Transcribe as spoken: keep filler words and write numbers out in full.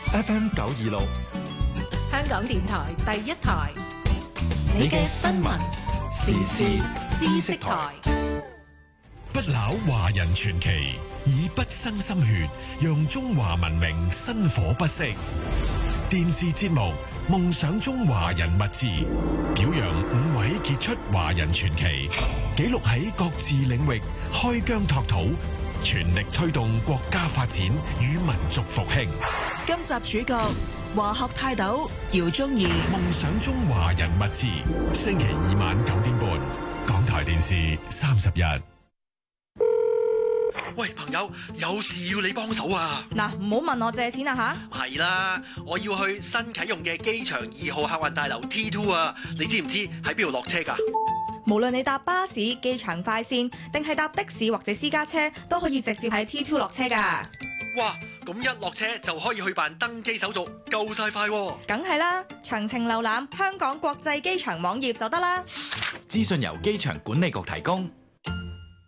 F M 九二六， 香港電台第一台， 你嘅新聞時事知識台。 不朽華人傳奇，以不生心血，讓中華文明薪火不息。電視節目《夢想中華人物誌》，表揚五位傑出華人傳奇，記錄喺各自領域開疆拓土，全力推動國家發展與民族復興。 今集主角華學泰斗姚宗儀，《 夢想中華人物誌》，星期二晚九點半，港台電視三十日。 喂，朋友，有事要你幫手啊！ 嗱，唔好問我借錢啊吓！ 係啦，我要去新啟用嘅機場二號客運大樓 T 二 啊！你知唔知喺邊度落車噶？ 無論你搭巴士、機場快線，定係搭的士或者私家車，都可以直接喺 T 二 落車噶。 哇！咁一落車就可以去辦登機手續，夠晒快喎！ 梗係啦，詳情瀏覽香港國際機場網頁就得啦。 資訊由機場管理局提供。